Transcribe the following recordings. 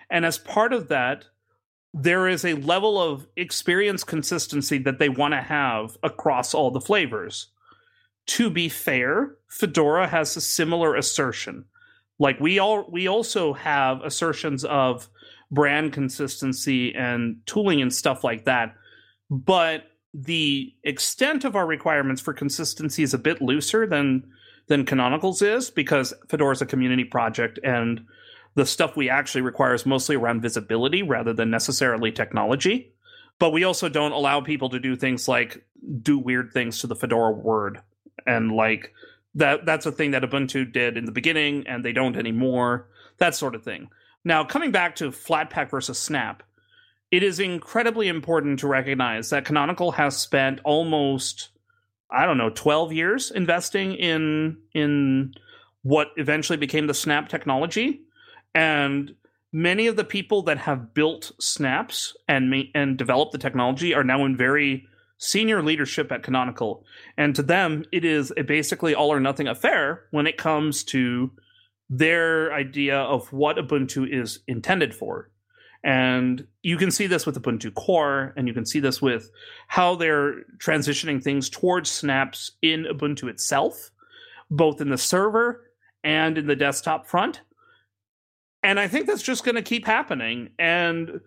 And as part of that, there is a level of experience consistency that they want to have across all the flavors. To be fair, Fedora has a similar assertion. Like we also have assertions of brand consistency and tooling and stuff like that, but the extent of our requirements for consistency is a bit looser than Canonical's is, because Fedora is a community project and the stuff we actually require is mostly around visibility rather than necessarily technology. But we also don't allow people to do things like do weird things to the Fedora word. And like that's a thing that Ubuntu did in the beginning and they don't anymore. That sort of thing. Now, coming back to Flatpak versus Snap, it is incredibly important to recognize that Canonical has spent almost, 12 years investing in what eventually became the Snap technology. And many of the people that have built Snaps and developed the technology are now in very senior leadership at Canonical. And to them, it is a basically all or nothing affair when it comes to their idea of what Ubuntu is intended for. And you can see this with Ubuntu Core, and you can see this with how they're transitioning things towards snaps in Ubuntu itself, both in the server and in the desktop front. And I think that's just going to keep happening. And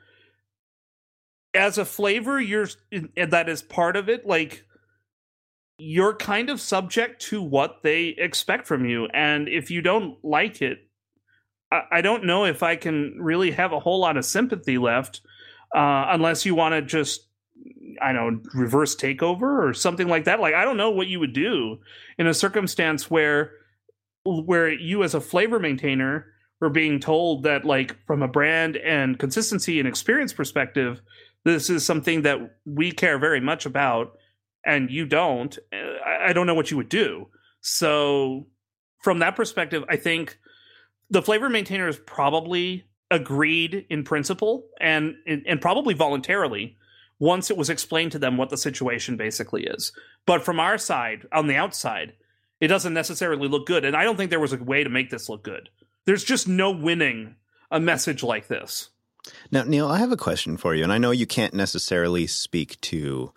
as a flavor, that is part of it. Like, you're kind of subject to what they expect from you. And if you don't like it, I don't know if I can really have a whole lot of sympathy left, unless you want to just, reverse takeover or something like that. Like, I don't know what you would do in a circumstance where you as a flavor maintainer were being told that, like, from a brand and consistency and experience perspective, this is something that we care very much about, and you don't. I don't know what you would do. So from that perspective, I think the flavor maintainers probably agreed in principle and probably voluntarily once it was explained to them what the situation basically is. But from our side, on the outside, it doesn't necessarily look good. And I don't think there was a way to make this look good. There's just no winning a message like this. Now, Neil, I have a question for you. And I know you can't necessarily speak to,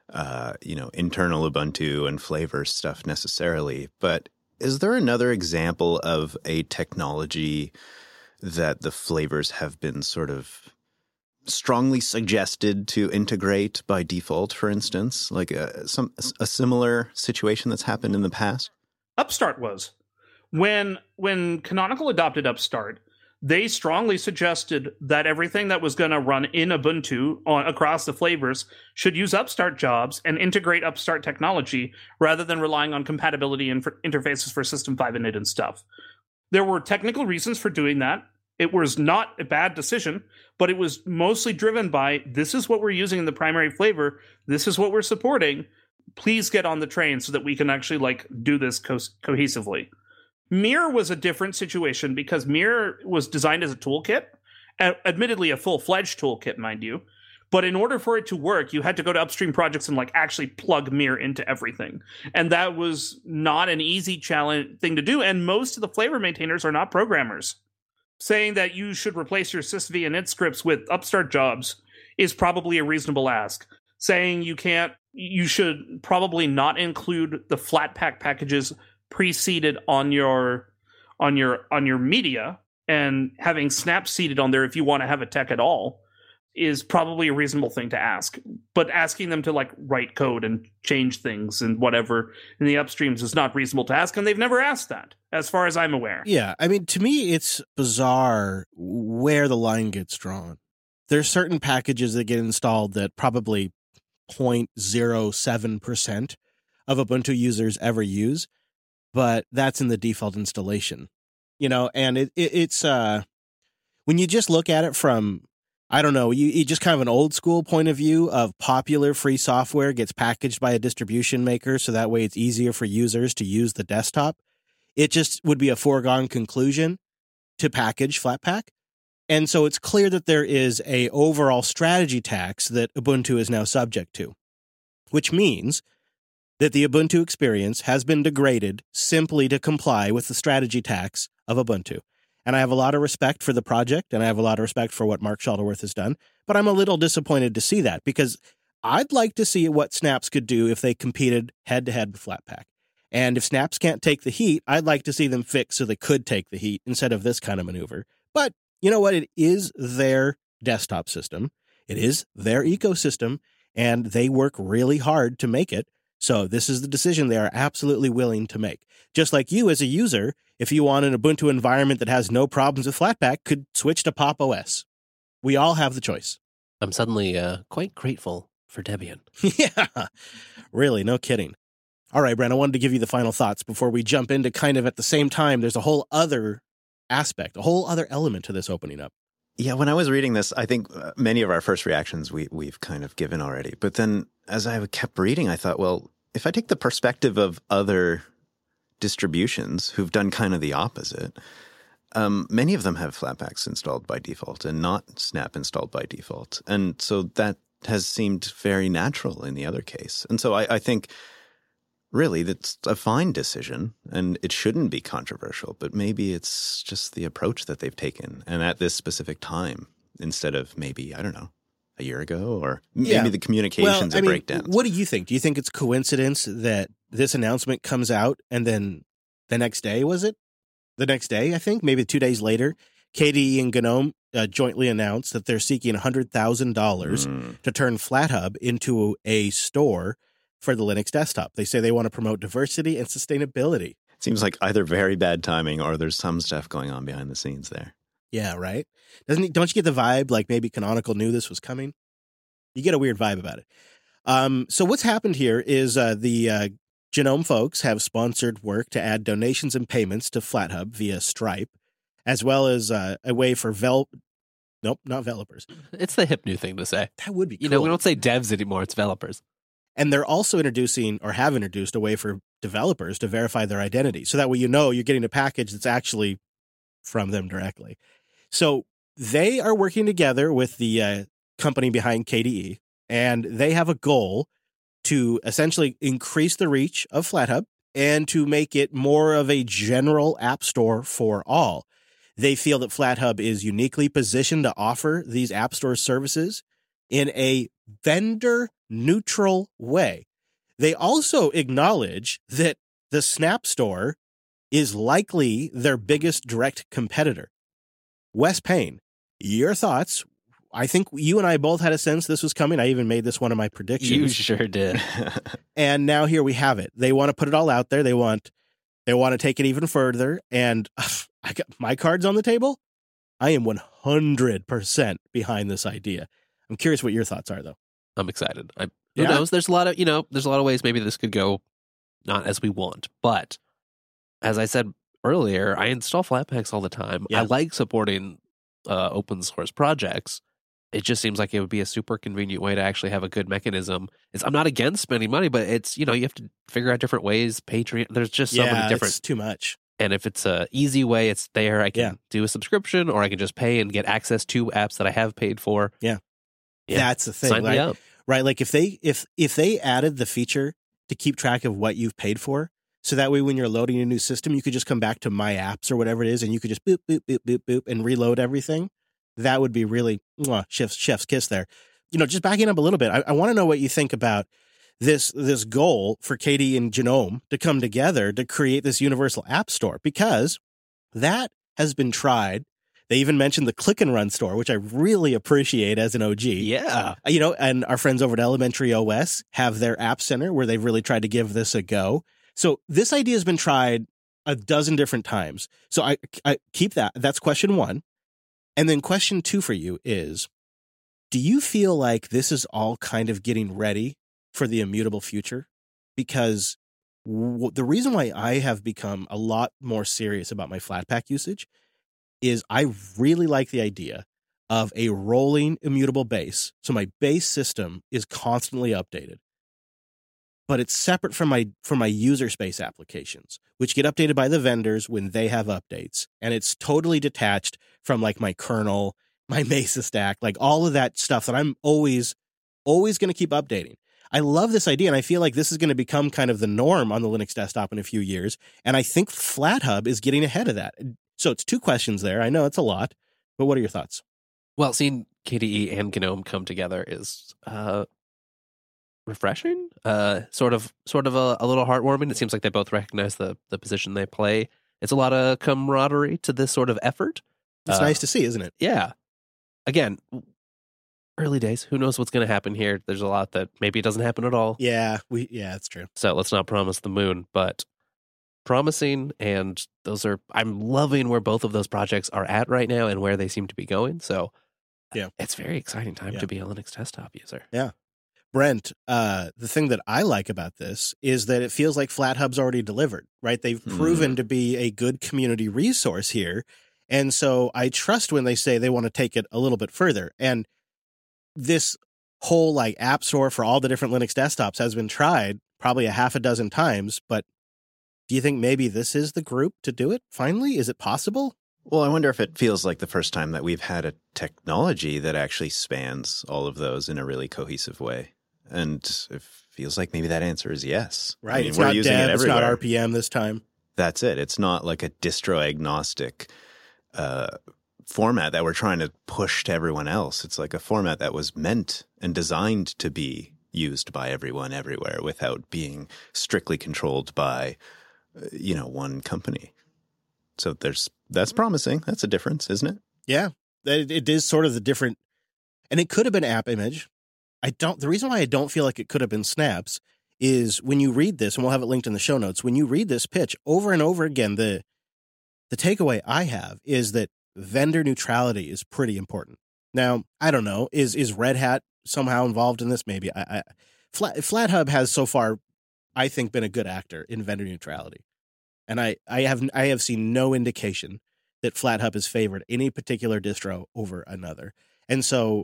internal Ubuntu and flavor stuff necessarily, but is there another example of a technology that the flavors have been sort of strongly suggested to integrate by default, for instance, like a similar situation that's happened in the past? Upstart was. When Canonical adopted Upstart, they strongly suggested that everything that was going to run in Ubuntu across the flavors should use Upstart jobs and integrate Upstart technology rather than relying on compatibility and interfaces for System 5 init and stuff. There were technical reasons for doing that. It was not a bad decision, but it was mostly driven by, this is what we're using in the primary flavor, this is what we're supporting, please get on the train so that we can actually do this cohesively. Mir was a different situation because Mir was designed as a toolkit, admittedly a full-fledged toolkit, mind you. But in order for it to work, you had to go to upstream projects and actually plug Mir into everything. And that was not an easy challenge thing to do. And most of the flavor maintainers are not programmers. Saying that you should replace your sysv init scripts with Upstart jobs is probably a reasonable ask. Saying you should probably not include the Flatpak packages pre-seeded on your media, and having Snap seeded on there if you want to have a tech at all is probably a reasonable thing to ask. But asking them to write code and change things and whatever in the upstreams is not reasonable to ask, and they've never asked that, as far as I'm aware. Yeah, I mean, to me, it's bizarre where the line gets drawn. There's certain packages that get installed that probably 0.07% of Ubuntu users ever use, but that's in the default installation, and it's when you just look at it from, you just kind of an old school point of view of popular free software gets packaged by a distribution maker. So that way it's easier for users to use the desktop. It just would be a foregone conclusion to package Flatpak. And so it's clear that there is a overall strategy tax that Ubuntu is now subject to, which means that the Ubuntu experience has been degraded simply to comply with the strategy tax of Ubuntu. And I have a lot of respect for the project, and I have a lot of respect for what Mark Shuttleworth has done. But I'm a little disappointed to see that, because I'd like to see what Snaps could do if they competed head-to-head with Flatpak. And if Snaps can't take the heat, I'd like to see them fix so they could take the heat instead of this kind of maneuver. But you know what? It is their desktop system. It is their ecosystem, and they work really hard to make it. So this is the decision they are absolutely willing to make. Just like you as a user, if you want an Ubuntu environment that has no problems with Flatpak, could switch to Pop! OS. We all have the choice. I'm suddenly quite grateful for Debian. Yeah, really, no kidding. All right, Brent, I wanted to give you the final thoughts before we jump into kind of at the same time. There's a whole other aspect, a whole other element to this opening up. Yeah, when I was reading this, I think many of our first reactions we've kind of given already. But then as I kept reading, I thought, well, if I take the perspective of other distributions who've done kind of the opposite, many of them have Flatpaks installed by default and not Snap installed by default. And so that has seemed very natural in the other case. And so I think really that's a fine decision and it shouldn't be controversial, but maybe it's just the approach that they've taken and at this specific time instead of maybe, I don't know, a year ago, or maybe the communications and breakdowns. What do you think? Do you think it's coincidence that this announcement comes out and then the next day, was it? The next day, I think, maybe 2 days later, KDE and GNOME jointly announced that they're seeking $100,000 to turn FlatHub into a store for the Linux desktop. They say they want to promote diversity and sustainability. It seems like either very bad timing or there's some stuff going on behind the scenes there. Yeah, right? Don't you get the vibe like maybe Canonical knew this was coming? You get a weird vibe about it. So what's happened here is the GNOME folks have sponsored work to add donations and payments to FlatHub via Stripe, as well as a way for Nope, not developers. It's the hip new thing to say. That would be cool. You know, we don't say devs anymore, it's developers. And they're also introducing or have introduced a way for developers to verify their identity. So that way you know you're getting a package that's actually from them directly. So they are working together with the company behind KDE, and they have a goal to essentially increase the reach of FlatHub and to make it more of a general app store for all. They feel that FlatHub is uniquely positioned to offer these app store services in a vendor-neutral way. They also acknowledge that the Snap Store is likely their biggest direct competitor. Wes Payne, your thoughts? I think you and I both had a sense this was coming. I even made this one of my predictions. You sure did. And now here we have it. They want to put it all out there. They want to take it even further. And I got my cards on the table. I am 100% behind this idea. I'm curious what your thoughts are, though. I'm excited. Who knows? There's a lot of ways maybe this could go not as we want. But as I said earlier, I install Flatpaks all the time. Yeah. I like supporting open source projects. It just seems like it would be a super convenient way to actually have a good mechanism. I'm not against spending money, but it's, you have to figure out different ways. Patreon, there's just so many different. It's too much. And if it's a easy way, it's there. I can do a subscription, or I can just pay and get access to apps that I have paid for. Yeah. That's the thing. Sign me up. Right. Like if they added the feature to keep track of what you've paid for, so that way when you're loading a new system, you could just come back to My Apps or whatever it is, and you could just boop, boop, boop, boop, boop, and reload everything. That would be really chef's kiss there. Just backing up a little bit, I want to know what you think about this goal for KDE and GNOME to come together to create this universal app store, because that has been tried. They even mentioned the Click and Run store, which I really appreciate as an OG. Yeah. And our friends over at Elementary OS have their app center where they've really tried to give this a go. So this idea has been tried a dozen different times. So I keep that. That's question one. And then question two for you is, do you feel like this is all kind of getting ready for the immutable future? Because the reason why I have become a lot more serious about my Flatpak usage is I really like the idea of a rolling immutable base. So my base system is constantly updated, but it's separate from my user space applications, which get updated by the vendors when they have updates. And it's totally detached from like my kernel, my Mesa stack, like all of that stuff that I'm always going to keep updating. I love this idea, and I feel like this is going to become kind of the norm on the Linux desktop in a few years. And I think FlatHub is getting ahead of that. So it's 2 questions there. I know it's a lot, but what are your thoughts? Well, seeing KDE and GNOME come together is refreshing, sort of a little heartwarming. It seems like they both recognize the position they play. It's a lot of camaraderie to this sort of effort. It's nice to see, isn't it? Yeah. Again, early days. Who knows what's going to happen here? There's a lot that maybe it doesn't happen at all. Yeah, it's true. So let's not promise the moon, but promising. And I'm loving where both of those projects are at right now and where they seem to be going. So yeah, it's a very exciting time to be a Linux desktop user. Yeah. Brent, the thing that I like about this is that it feels like FlatHub's already delivered, right? They've proven to be a good community resource here. And so I trust when they say they want to take it a little bit further. And this whole like app store for all the different Linux desktops has been tried probably a half a dozen times. But do you think maybe this is the group to do it finally? Is it possible? Well, I wonder if it feels like the first time that we've had a technology that actually spans all of those in a really cohesive way. And it feels like maybe that answer is yes. Right. I mean, it's we're not using dev, it it's everywhere. not RPM this time. That's it. It's not like a distro agnostic format that we're trying to push to everyone else. It's like a format that was meant and designed to be used by everyone everywhere without being strictly controlled by, one company. So that's promising. That's a difference, isn't it? Yeah, it is sort of the different, and it could have been app image. The reason why I don't feel like it could have been snaps is when you read this, and we'll have it linked in the show notes, when you read this pitch over and over again, the takeaway I have is that vendor neutrality is pretty important. Now, I don't know, is Red Hat somehow involved in this? Maybe. FlatHub has so far, I think, been a good actor in vendor neutrality. And I have seen no indication that FlatHub has favored any particular distro over another. And so,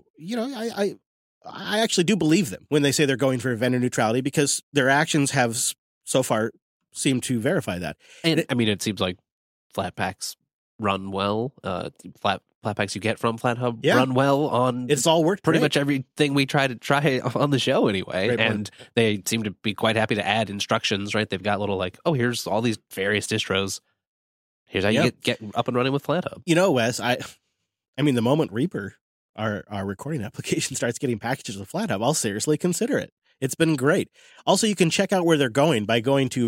I actually do believe them when they say they're going for vendor neutrality because their actions have so far seemed to verify that. And it seems like Flatpaks run well. Flatpaks you get from FlatHub run well on. It's all worked pretty great. much everything we try on the show anyway. Great and they seem to be quite happy to add instructions, right? They've got little like, oh, here's all these various distros. Here's how you get up and running with FlatHub. Wes, I mean, the moment Reaper, our recording application, starts getting packages with FlatHub, I'll seriously consider it. It's been great. Also, you can check out where they're going by going to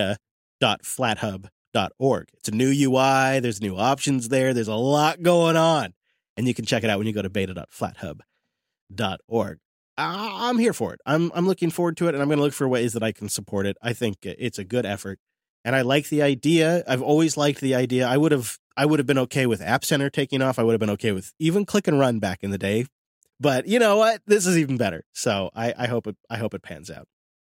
beta.flathub.org. It's a new UI. There's new options there. There's a lot going on. And you can check it out when you go to beta.flathub.org. I'm here for it. I'm looking forward to it, and I'm going to look for ways that I can support it. I think it's a good effort, and I like the idea. I've always liked the idea. I would have been okay with App Center taking off. I would have been okay with even Click and Run back in the day. But you know what? This is even better. So I hope it pans out.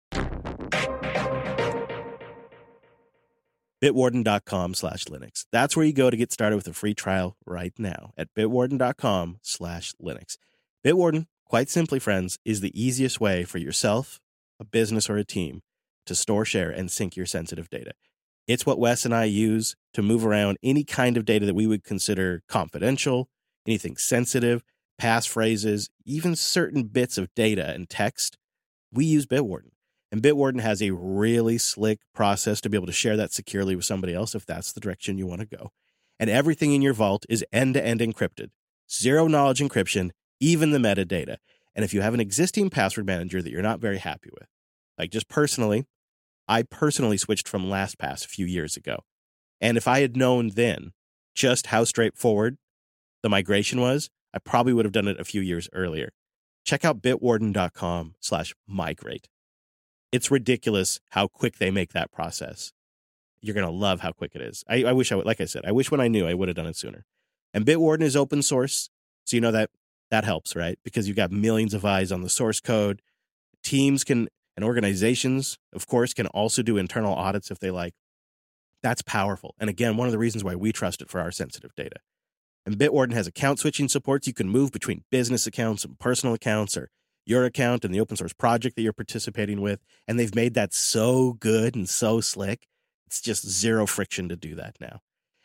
Bitwarden.com/Linux. That's where you go to get started with a free trial right now at bitwarden.com/Linux. Bitwarden, quite simply, friends, is the easiest way for yourself, a business, or a team to store, share, and sync your sensitive data. It's what Wes and I use to move around any kind of data that we would consider confidential, anything sensitive, passphrases, even certain bits of data and text. We use Bitwarden. And Bitwarden has a really slick process to be able to share that securely with somebody else if that's the direction you want to go. And everything in your vault is end-to-end encrypted. Zero knowledge encryption, even the metadata. And if you have an existing password manager that you're not very happy with, like just personally, I personally switched from LastPass a few years ago. And if I had known then just how straightforward the migration was, I probably would have done it a few years earlier. Check out bitwarden.com/migrate. It's ridiculous how quick they make that process. You're going to love how quick it is. I wish I would, like I said, I wish when I knew I would have done it sooner. And Bitwarden is open source. So you know that helps, right? Because you've got millions of eyes on the source code. Teams and organizations, of course, can also do internal audits if they like. That's powerful. And again, one of the reasons why we trust it for our sensitive data. And Bitwarden has account switching support. So you can move between business accounts and personal accounts, or your account and the open source project that you're participating with. And they've made that so good and so slick. It's just zero friction to do that now.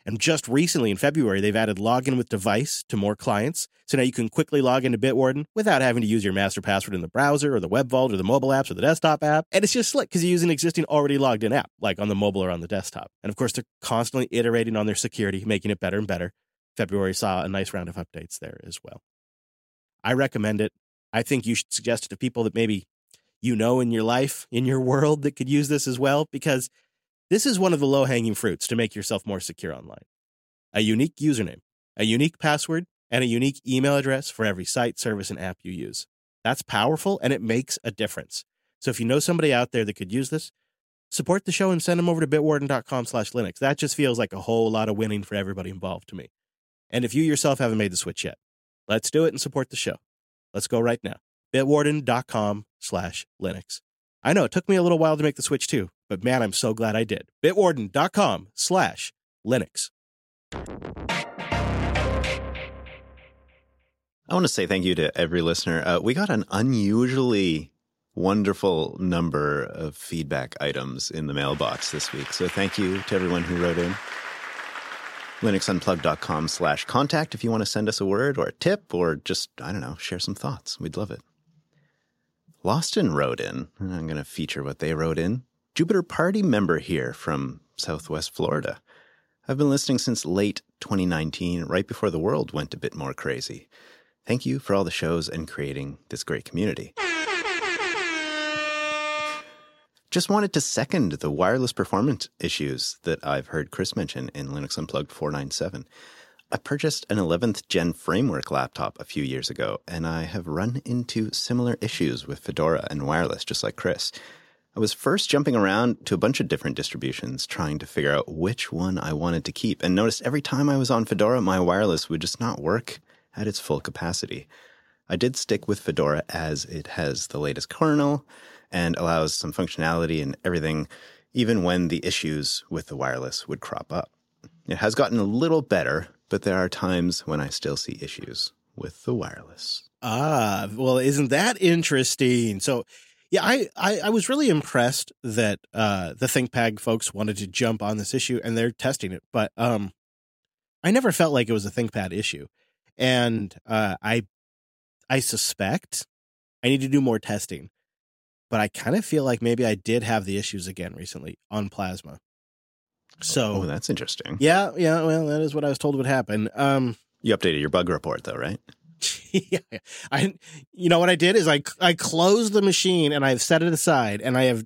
And just recently in February, they've added login with device to more clients. So now you can quickly log into Bitwarden without having to use your master password in the browser or the web vault or the mobile apps or the desktop app. And it's just slick because you use an existing already logged in app, like on the mobile or on the desktop. And of course, they're constantly iterating on their security, making it better and better. February saw a nice round of updates there as well. I recommend it. I think you should suggest it to people that maybe you know in your life, in your world, that could use this as well, because this is one of the low-hanging fruits to make yourself more secure online. A unique username, a unique password, and a unique email address for every site, service, and app you use. That's powerful, and it makes a difference. So if you know somebody out there that could use this, support the show and send them over to bitwarden.com/Linux. That just feels like a whole lot of winning for everybody involved to me. And if you yourself haven't made the switch yet, let's do it and support the show. Let's go right now. bitwarden.com/Linux. I know it took me a little while to make the switch too, but man, I'm so glad I did. bitwarden.com/Linux. I want to say thank you to every listener. We got an unusually wonderful number of feedback items in the mailbox this week. So thank you to everyone who wrote in. linuxunplugged.com/contact if you want to send us a word or a tip or just, I don't know, share some thoughts. We'd love it. Loston wrote in, and I'm going to feature what they wrote in. Jupiter Party member here from Southwest Florida. I've been listening since late 2019, right before the world went a bit more crazy. Thank you for all the shows and creating this great community. Just wanted to second the wireless performance issues that I've heard Chris mention in Linux Unplugged 497. I purchased an 11th gen framework laptop a few years ago, and I have run into similar issues with Fedora and wireless, just like Chris. I was first jumping around to a bunch of different distributions, trying to figure out which one I wanted to keep, and noticed every time I was on Fedora, my wireless would just not work at its full capacity. I did stick with Fedora as it has the latest kernel and allows some functionality and everything, even when the issues with the wireless would crop up. It has gotten a little better, but there are times when I still see issues with the wireless. Ah, well, isn't that interesting? So, yeah, I was really impressed that the ThinkPad folks wanted to jump on this issue, and they're testing it. But I never felt like it was a ThinkPad issue. And I suspect I need to do more testing. But I kind of feel like maybe I did have the issues again recently on Plasma. So, that's interesting. Yeah. Well, that is what I was told would happen. You updated your bug report, though, right? Yeah. You know what I did is I closed the machine and I've set it aside, and I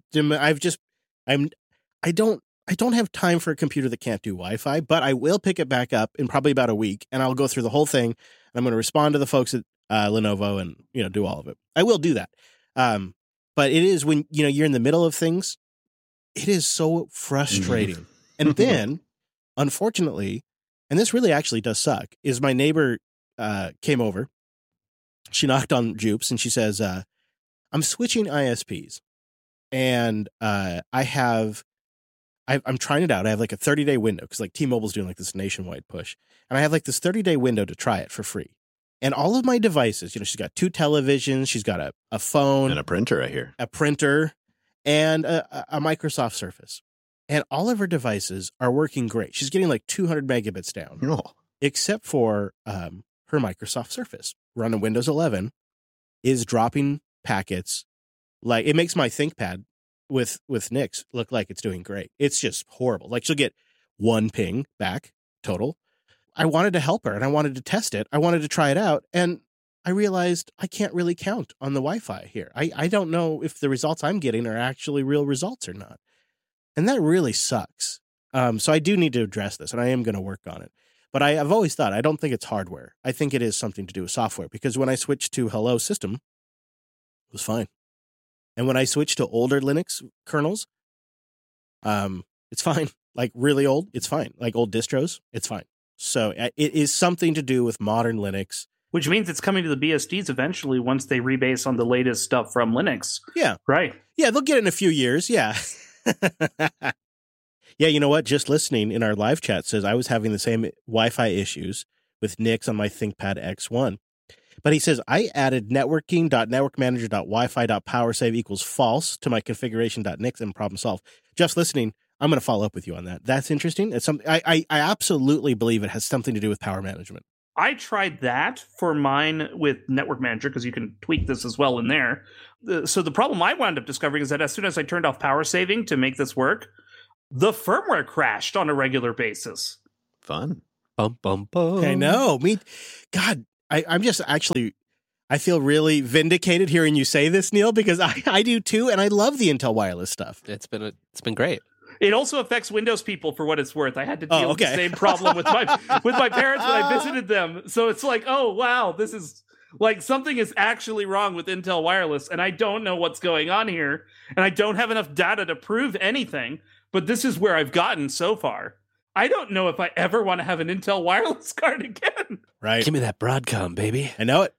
don't have time for a computer that can't do Wi-Fi, but I will pick it back up in probably about a week, and I'll go through the whole thing. And I'm going to respond to the folks at Lenovo and do all of it. I will do that. But it is when you're in the middle of things, it is so frustrating. And then, unfortunately, and this really actually does suck, is my neighbor came over. She knocked on Jupes and she says, I'm switching ISPs. And I'm trying it out. I have like a 30-day window because like T-Mobile's doing like this nationwide push. And I have like this 30-day window to try it for free. And all of my devices, she's got 2 televisions, she's got a phone. And a printer, I hear. A printer and a Microsoft Surface. And all of her devices are working great. She's getting like 200 megabits down. Oh. Except for her Microsoft Surface. Running Windows 11 is dropping packets. Like, it makes my ThinkPad with Nix look like it's doing great. It's just horrible. Like, she'll get 1 ping back total. I wanted to help her and I wanted to test it. I wanted to try it out. And I realized I can't really count on the Wi-Fi here. I don't know if the results I'm getting are actually real results or not. And that really sucks. So I do need to address this, and I am going to work on it. But I've always thought, I don't think it's hardware. I think it is something to do with software, because when I switched to Hello System, it was fine. And when I switched to older Linux kernels, it's fine. Like really old, it's fine. Like old distros, it's fine. So it is something to do with modern Linux. Which means it's coming to the BSDs eventually once they rebase on the latest stuff from Linux. Yeah. Right. Yeah, they'll get it in a few years. Yeah. Yeah, you know what? Just listening in our live chat says I was having the same Wi-Fi issues with Nix on my ThinkPad X1. But he says, I added networking.networkmanager.wifi.powersave equals false to my configuration.nix and problem solved. Just listening, I'm going to follow up with you on that. That's interesting. It's something I absolutely believe it has something to do with power management. I tried that for mine with Network Manager because you can tweak this as well in there. So the problem I wound up discovering is that as soon as I turned off power saving to make this work, the firmware crashed on a regular basis. Fun. Bum, bum, bum. I know. God, I'm just actually, I feel really vindicated hearing you say this, Neil, because I do too, and I love the Intel wireless stuff. It's been great. It also affects Windows people for what it's worth. I had to deal with the okay. same problem with my parents when I visited them. So it's like, oh wow, this is like something is actually wrong with Intel wireless, and I don't know what's going on here, and I don't have enough data to prove anything. But this is where I've gotten so far. I don't know if I ever want to have an Intel wireless card again. Right. Give me that Broadcom, baby. I know it.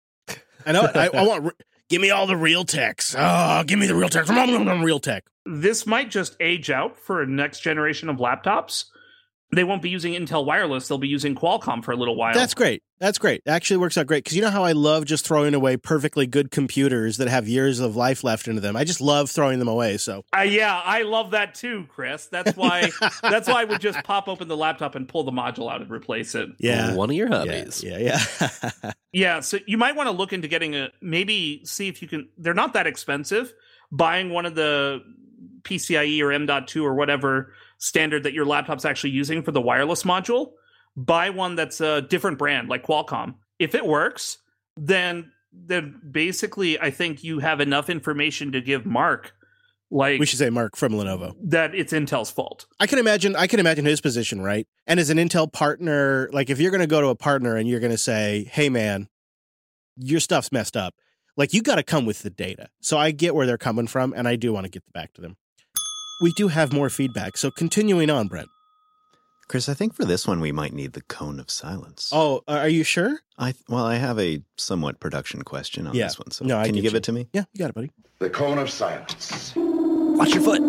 I want. Give me all the Realteks. Oh, give me the Realteks. Realtek. This might just age out for a next generation of laptops. They won't be using Intel wireless. They'll be using Qualcomm for a little while. That's great. That's great. It actually works out great because you know how I love just throwing away perfectly good computers that have years of life left into them. I just love throwing them away. So yeah, I love that too, Chris. That's why I would just pop open the laptop and pull the module out and replace it. Yeah, one of your hobbies. Yeah. Yeah, so you might want to look into getting maybe see if you can. They're not that expensive. Buying one of the PCIe or M.2 or whatever standard that your laptop's actually using for the wireless module, buy one that's a different brand like Qualcomm. If it works, then basically I think you have enough information to give Mark, like we should say Mark from Lenovo, that it's Intel's fault. I can imagine his position, right? And as an Intel partner, like if you're going to go to a partner and you're going to say, "Hey man, your stuff's messed up." Like you got to come with the data. So I get where they're coming from and I do want to get back to them. We do have more feedback. So continuing on, Brent. Chris, I think for this one we might need the cone of silence. Oh, are you sure? I have a somewhat production question on this one. So no, can you give it to me? Yeah, you got it, buddy. The cone of silence. Watch your foot.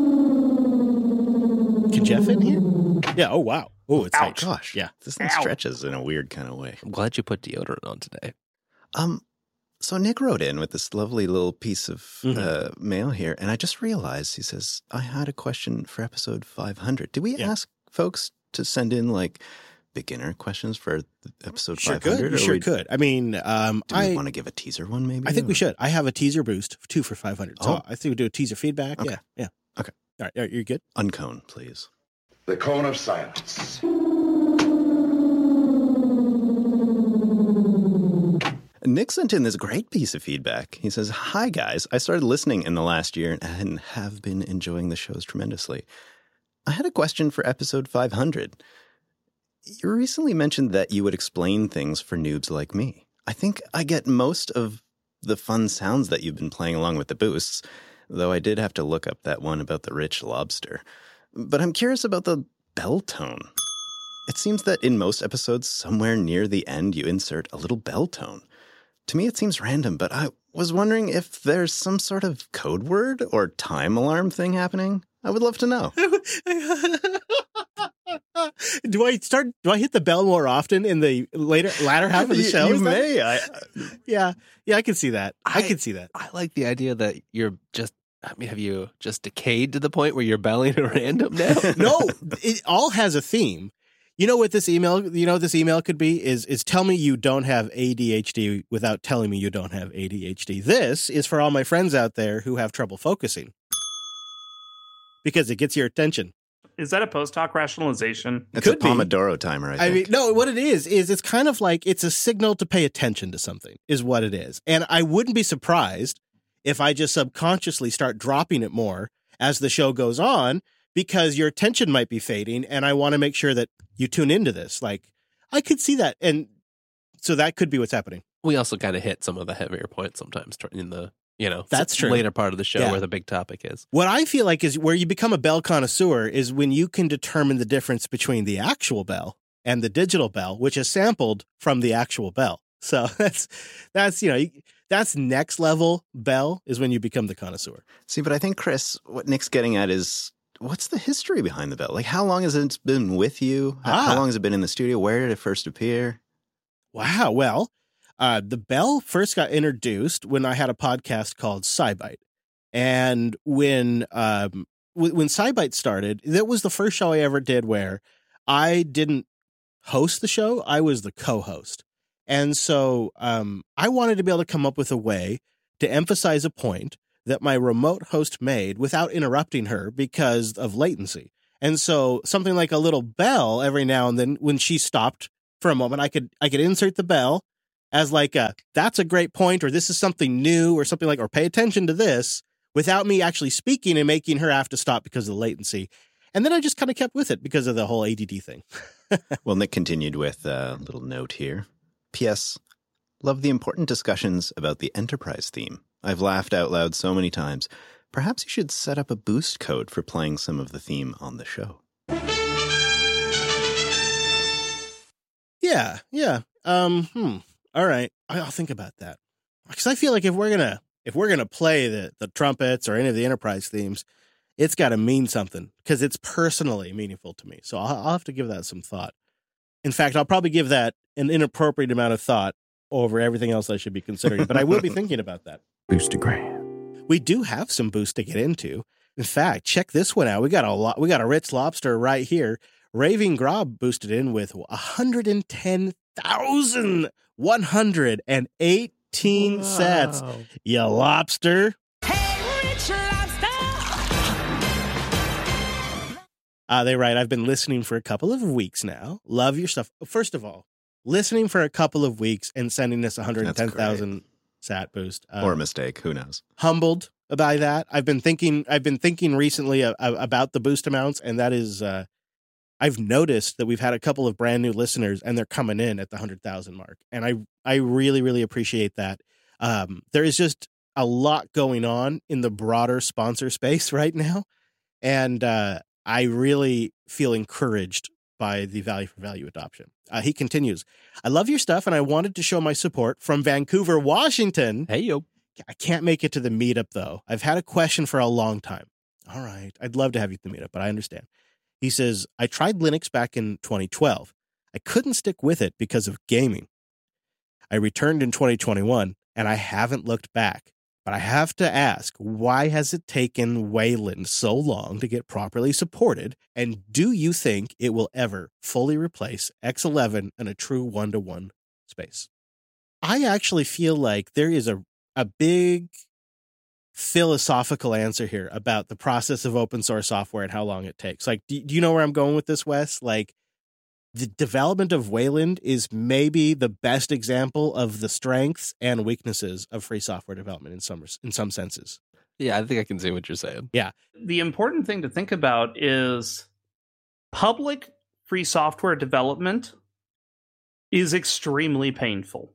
Can Jeff in here? Yeah. Oh, wow. Oh, it's Ouch. tight. Gosh, Yeah. This thing Ow. stretches in a weird kind of way. I'm glad you put deodorant on today. So Nick wrote in with this lovely little piece of mail here, and I just realized, he says, I had a question for episode 500. Did we ask folks to send in, like, beginner questions for episode 500? You sure could. I mean, Do we want to give a teaser one, maybe? I think we should. I have a teaser boost, 2 for 500. So I think we do a teaser feedback. Okay. Yeah. Okay. All right, you're good? Uncone, please. The cone of silence. Nick sent in this great piece of feedback. He says, "Hi, guys. I started listening in the last year and have been enjoying the shows tremendously. I had a question for episode 500. You recently mentioned that you would explain things for noobs like me. I think I get most of the fun sounds that you've been playing along with the boosts, though I did have to look up that one about the rich lobster. But I'm curious about the bell tone. It seems that in most episodes, somewhere near the end, you insert a little bell tone. To me, it seems random, but I was wondering if there's some sort of code word or time alarm thing happening. I would love to know." Do I hit the bell more often in the latter half of the show? You may. Yeah, I can see that. I can see that. I like the idea that you're just, have you just decayed to the point where you're belling at random now? No, it all has a theme. You know what this email could be is tell me you don't have ADHD without telling me you don't have ADHD. This is for all my friends out there who have trouble focusing. Because it gets your attention. Is that a post hoc rationalization? It's Could a be. Pomodoro timer, I think. I mean, no, what it is it's kind of like it's a signal to pay attention to something is what it is. And I wouldn't be surprised if I just subconsciously start dropping it more as the show goes on, because your attention might be fading, and I want to make sure that you tune into this. Like, I could see that, and so that could be what's happening. We also kind of hit some of the heavier points sometimes in the, That's true. later part of the show Yeah. where the big topic is. What I feel like is where you become a bell connoisseur is when you can determine the difference between the actual bell and the digital bell, which is sampled from the actual bell. So that's next level bell is when you become the connoisseur. See, but I think, Chris, what Nick's getting at is, what's the history behind the bell? Like, how long has it been with you? How long has it been in the studio? Where did it first appear? Wow. Well, the bell first got introduced when I had a podcast called SciBite. And when when SciByte started, that was the first show I ever did where I didn't host the show. I was the co-host. And so I wanted to be able to come up with a way to emphasize a point that my remote host made without interrupting her because of latency. And so something like a little bell every now and then when she stopped for a moment, I could insert the bell as like that's a great point, or this is something new, or something like, or pay attention to this, without me actually speaking and making her have to stop because of the latency. And then I just kind of kept with it because of the whole ADD thing. Well, Nick continued with a little note here. P.S. Love the important discussions about the Enterprise theme. I've laughed out loud so many times. Perhaps you should set up a boost code for playing some of the theme on the show. Yeah. All right. I'll think about that. Because I feel like if we're gonna play the trumpets or any of the Enterprise themes, it's got to mean something because it's personally meaningful to me. So I'll have to give that some thought. In fact, I'll probably give that an inappropriate amount of thought over everything else I should be considering. But I will be thinking about that. Boostagram. We do have some boost to get into. In fact, check this one out. We got a Ritz Lobster right here. Raving Grob boosted in with 110,118 sets. You lobster. Hey, Rich Lobster! They write, I've been listening for a couple of weeks now. Love your stuff. First of all, listening for a couple of weeks and sending us 110,000 sat boost. Or a mistake. Who knows? Humbled by that. I've been thinking recently about the boost amounts, and that is, I've noticed that we've had a couple of brand new listeners, and they're coming in at the 100,000 mark, and I really, really appreciate that. There is just a lot going on in the broader sponsor space right now, and I really feel encouraged by the value for value adoption. He continues, I love your stuff, and I wanted to show my support from Vancouver, Washington. Hey, yo. I can't make it to the meetup, though. I've had a question for a long time. All right. I'd love to have you at the meetup, but I understand. He says, I tried Linux back in 2012. I couldn't stick with it because of gaming. I returned in 2021, and I haven't looked back. But I have to ask, why has it taken Wayland so long to get properly supported? And do you think it will ever fully replace X11 in a true one-to-one space? I actually feel like there is a big philosophical answer here about the process of open source software and how long it takes. Like, do you know where I'm going with this, Wes? Like, the development of Wayland is maybe the best example of the strengths and weaknesses of free software development in some senses. Yeah, I think I can see what you're saying. Yeah. The important thing to think about is public free software development is extremely painful.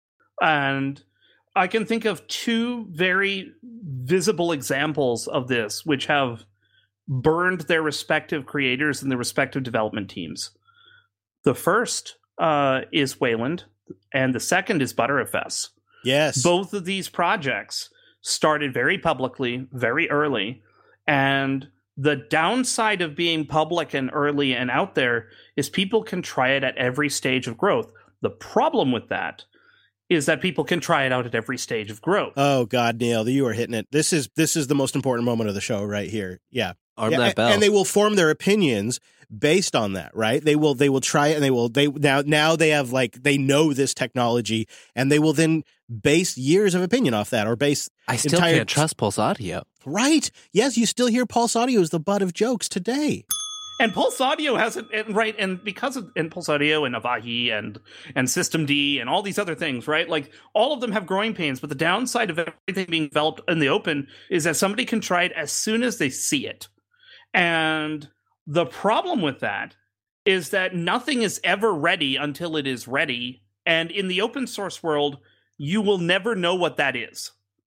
And I can think of two very visible examples of this, which have burned their respective creators and their respective development teams. The first is Wayland, and the second is Btrfs. Yes. Both of these projects started very publicly, very early, and the downside of being public and early and out there is people can try it at every stage of growth. The problem with that is that people can try it out at every stage of growth. Oh God, Neil, you are hitting it. This is the most important moment of the show right here. Yeah. Arm that bell. And they will form their opinions based on that, right? They will try it, and now they have, like, they know this technology, and they will then base years of opinion off that, or base I still can't trust Pulse Audio. Right. Yes, you still hear Pulse Audio is the butt of jokes today. And Pulse Audio has it, right? And because of Pulse Audio and Avahi and Systemd and all these other things, right? Like, all of them have growing pains, but the downside of everything being developed in the open is that somebody can try it as soon as they see it. And the problem with that is that nothing is ever ready until it is ready. And in the open source world, you will never know what that is.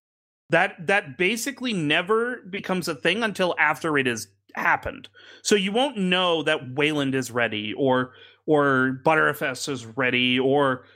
That basically never becomes a thing until after it has happened. So you won't know that Wayland is ready, or Btrfs is ready, or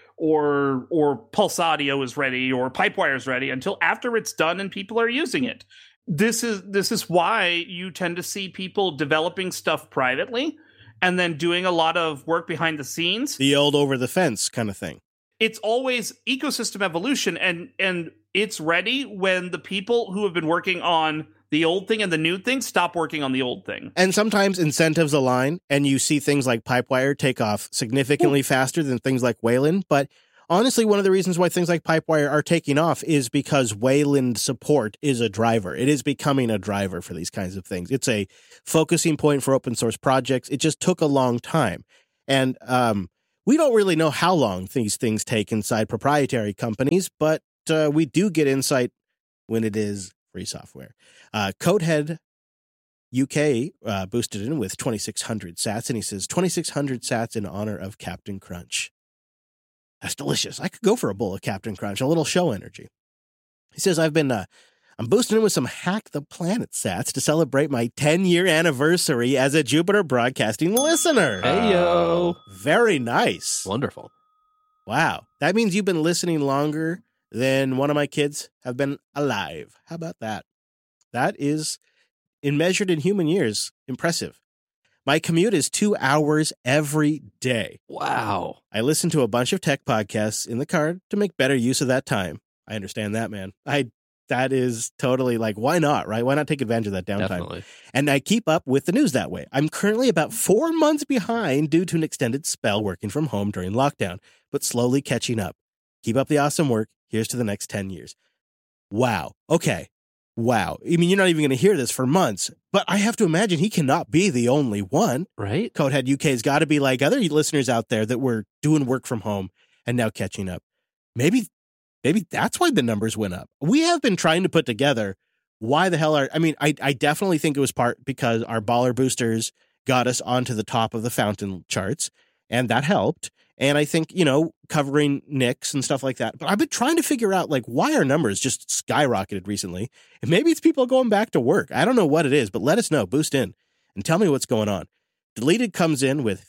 Pulse Audio is ready, or Pipewire is ready until after it's done and people are using it. This is why you tend to see people developing stuff privately and then doing a lot of work behind the scenes. The old over the fence kind of thing. It's always ecosystem evolution, and it's ready when the people who have been working on The old thing and the new thing, stop working on the old thing. And sometimes incentives align, and you see things like Pipewire take off significantly faster than things like Wayland. But honestly, one of the reasons why things like Pipewire are taking off is because Wayland support is a driver. It is becoming a driver for these kinds of things. It's a focusing point for open source projects. It just took a long time. And we don't really know how long these things take inside proprietary companies, but we do get insight when it is free software. Codehead UK boosted in with 2,600 sats, and he says 2,600 sats in honor of Captain Crunch. That's delicious. I could go for a bowl of Captain Crunch, a little show energy. He says, I'm boosting in with some Hack the Planet sats to celebrate my 10-year anniversary as a Jupiter Broadcasting listener. Hey, yo. Very nice. Wonderful. Wow. That means you've been listening longer than one of my kids have been alive. How about that? That is, measured in human years, impressive. My commute is 2 hours every day. Wow. I listen to a bunch of tech podcasts in the car to make better use of that time. I understand that, man. That is totally like, why not, right? Why not take advantage of that downtime? Definitely. And I keep up with the news that way. I'm currently about 4 months behind due to an extended spell working from home during lockdown, but slowly catching up. Keep up the awesome work. Here's to the next 10 years. Wow. Okay. Wow. I mean, you're not even going to hear this for months, but I have to imagine he cannot be the only one. Right? Codehead UK's got to be like other listeners out there that were doing work from home and now catching up. Maybe that's why the numbers went up. We have been trying to put together why the hell I definitely think it was part because our baller boosters got us onto the top of the fountain charts, and that helped. And I think, covering Nicks and stuff like that. But I've been trying to figure out, why our numbers just skyrocketed recently. And maybe it's people going back to work. I don't know what it is, but let us know. Boost in and tell me what's going on. Deleted comes in with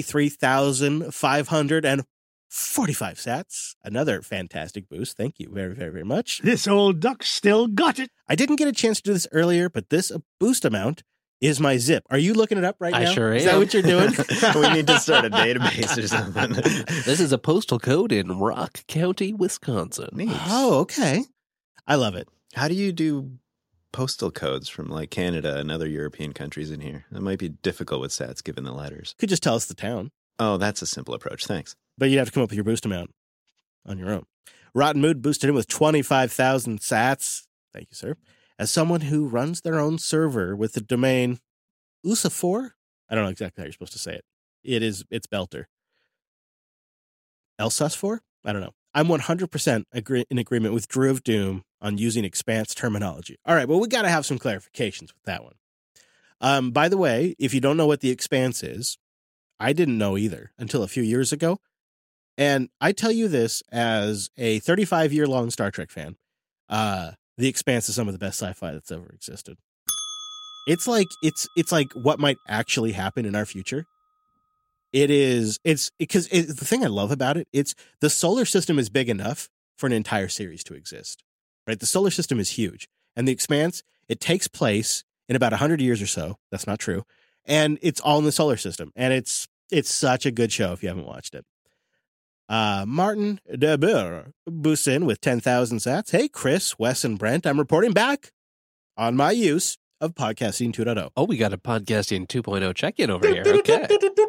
53,545 sats. Another fantastic boost. Thank you very, very, very much. This old duck still got it. I didn't get a chance to do this earlier, but this boost amount is my zip. Are you looking it up right now? I sure am. Is that what you're doing? We need to start a database or something. This is a postal code in Rock County, Wisconsin. Neat. Oh, okay. I love it. How do you do postal codes from Canada and other European countries in here? That might be difficult with sats given the letters. Could just tell us the town. Oh, that's a simple approach. Thanks. But you'd have to come up with your boost amount on your own. Rotten Mood boosted in with 25,000 sats. Thank you, sir. As someone who runs their own server with the domain USA4, I don't know exactly how you're supposed to say it. It's Belter. Elsus4? I don't know. I'm 100% in agreement with Drew of Doom on using Expanse terminology. All right, well, we got to have some clarifications with that one. By the way, if you don't know what the Expanse is, I didn't know either until a few years ago. And I tell you this as a 35-year-long Star Trek fan. The Expanse is some of the best sci-fi that's ever existed. It's like what might actually happen in our future. It's because the thing I love about it, it's the solar system is big enough for an entire series to exist, right? The solar system is huge, and the Expanse, it takes place in about 100 years or so. That's not true. And it's all in the solar system, and it's such a good show if you haven't watched it. Martin de Boer boosts in with 10,000 sats. Hey, Chris, Wes, and Brent, I'm reporting back on my use of Podcasting 2.0. Oh, we got a Podcasting 2.0 check-in over here. Okay.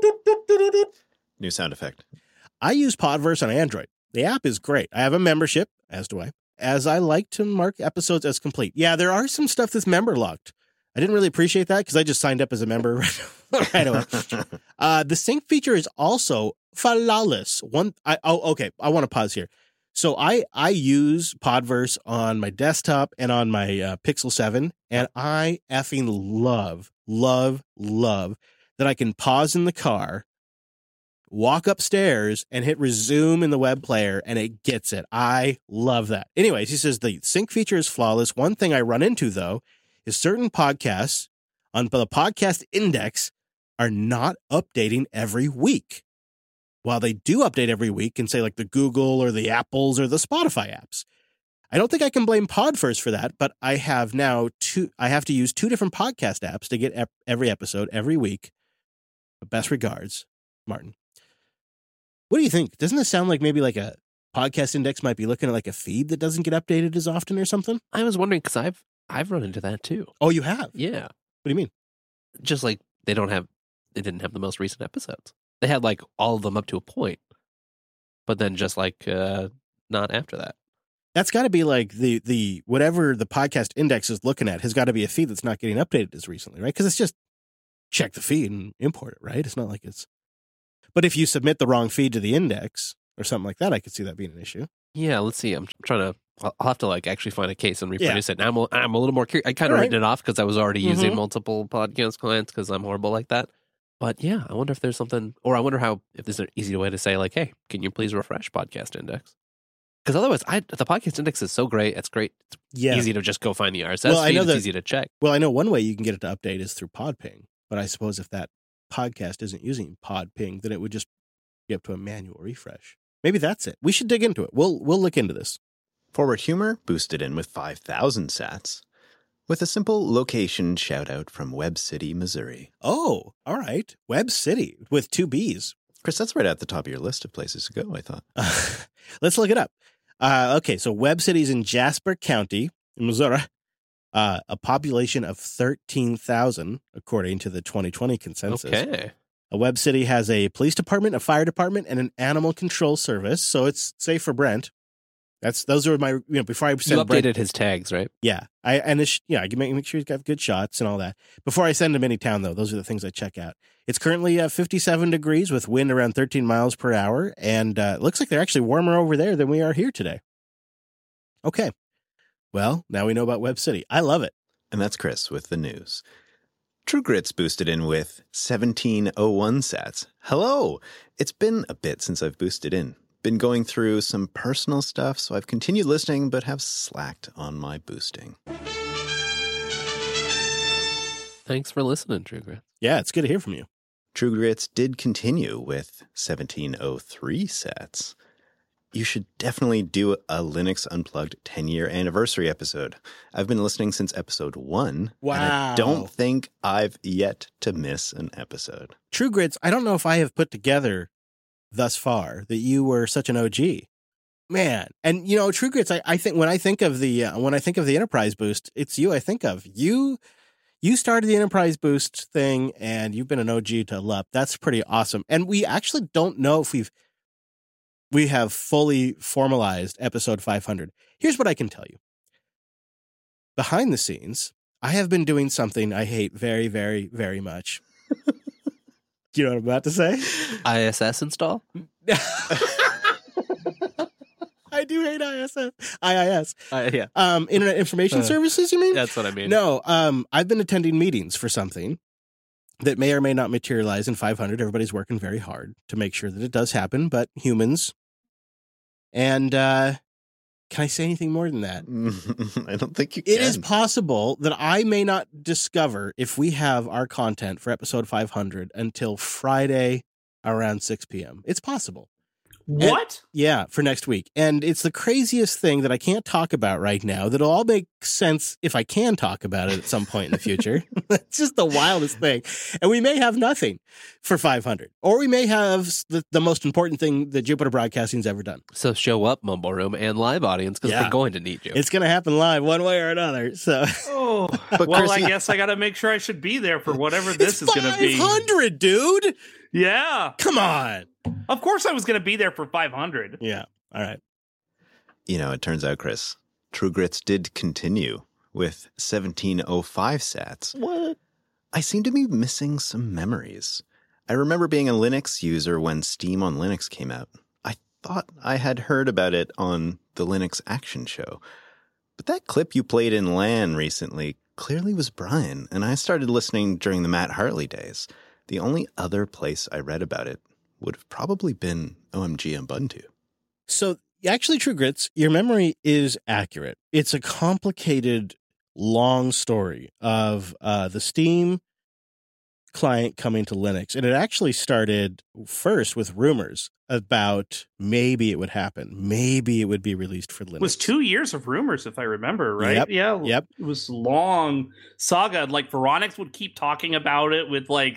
New sound effect. I use Podverse on Android. The app is great. I have a membership, as do I, as I like to mark episodes as complete. Yeah, there are some stuff that's member locked. I didn't really appreciate that because I just signed up as a member right away. The sync feature is also flawless. Okay. I want to pause here. So I use Podverse on my desktop and on my Pixel 7, and I effing love that I can pause in the car, walk upstairs, and hit resume in the web player, and it gets it. I love that. Anyways, he says the sync feature is flawless. One thing I run into, though, is certain podcasts on the podcast index are not updating every week. While they do update every week and say like the Google or the Apples or the Spotify apps. I don't think I can blame Podverse for that, but I have to use 2 different podcast apps to get every episode every week. Best regards, Martin. What do you think? Doesn't this sound like maybe like a podcast index might be looking at like a feed that doesn't get updated as often or something? I was wondering because I've run into that too. Oh, you have? Yeah. What do you mean? Just like they didn't have the most recent episodes. They had like all of them up to a point, but then just like not after that. That's got to be like the whatever the podcast index is looking at has got to be a feed that's not getting updated as recently, right? Because it's just check the feed and import it, right? It's not like it's. But if you submit the wrong feed to the index or something like that, I could see that being an issue. Yeah, let's see. I'm trying to. I'll have to like actually find a case and reproduce it. And I'm a little more curious. I kind of written it off because I was already using multiple podcast clients because I'm horrible like that. But yeah, I wonder if there's something, or I wonder if there's an easy way to say like, hey, can you please refresh podcast index? Because otherwise, the podcast index is so great. It's great. It's easy to just go find the RSS feed. It's easy to check. Well, I know one way you can get it to update is through Podping. But I suppose if that podcast isn't using Podping, then it would just be up to a manual refresh. Maybe that's it. We should dig into it. We'll look into this. Forward Humor boosted in with 5,000 sats with a simple location shout-out from Webb City, Missouri. Oh, all right. Webb City with 2 B's. Chris, that's right at the top of your list of places to go, I thought. Let's look it up. Okay, so Webb City's in Jasper County, in Missouri. A population of 13,000, according to the 2020 consensus. Okay. Webb City has a police department, a fire department, and an animal control service. So it's safe for Brent. Those are my, before I send you updated Brent, his tags, right? Yeah. I can make sure he's got good shots and all that. Before I send him any town, though, those are the things I check out. It's currently 57 degrees with wind around 13 miles per hour. And it looks like they're actually warmer over there than we are here today. Okay. Well, now we know about Webb City. I love it. And that's Chris with the news. True Grits boosted in with 1701 sats. Hello! It's been a bit since I've boosted in. Been going through some personal stuff, so I've continued listening, but have slacked on my boosting. Thanks for listening, True Grits. Yeah, it's good to hear from you. True Grits did continue with 1703 sats. You should definitely do a Linux Unplugged 10-year anniversary episode. I've been listening since episode 1. Wow. And I don't think I've yet to miss an episode. True Grits, I don't know if I have put together thus far that you were such an OG. Man. And True Grits, I think when I think of the Enterprise Boost, it's you I think of. You started the Enterprise Boost thing and you've been an OG to LUP. That's pretty awesome. And we actually don't know if we have fully formalized episode 500. Here's what I can tell you. Behind the scenes, I have been doing something I hate very, very, very much. Do you know what I'm about to say? ISS install? I do hate IIS. Yeah. Internet Information Services, you mean? That's what I mean. No, I've been attending meetings for something that may or may not materialize in 500. Everybody's working very hard to make sure that it does happen, but humans. And can I say anything more than that? I don't think you can. It is possible that I may not discover if we have our content for episode 500 until Friday around 6 p.m. It's possible. What? Yeah, for next week. And it's the craziest thing that I can't talk about right now that'll all make sense if I can talk about it at some point in the future. It's just the wildest thing. And we may have nothing for 500. Or we may have the most important thing that Jupiter Broadcasting's ever done. So show up, Mumble Room, and live audience, because we're going to need you. It's going to happen live one way or another. So, but well, Chris, I guess I got to make sure I should be there for whatever this is going to be. 500, dude! Yeah. Come on. Of course I was going to be there for 500. Yeah. All right. It turns out, Chris, True Grits did continue with 1705 sats. What? I seem to be missing some memories. I remember being a Linux user when Steam on Linux came out. I thought I had heard about it on the Linux Action Show. But that clip you played in LAN recently clearly was Brian, and I started listening during the Matt Hartley days. The only other place I read about it would have probably been OMG Ubuntu. So actually, True Grits, your memory is accurate. It's a complicated, long story of the Steam client coming to Linux. And it actually started first with rumors about maybe it would happen. Maybe it would be released for Linux. It was 2 years of rumors, if I remember, right? Yep. Yeah. Yep. It was long saga. Like Veronix would keep talking about it with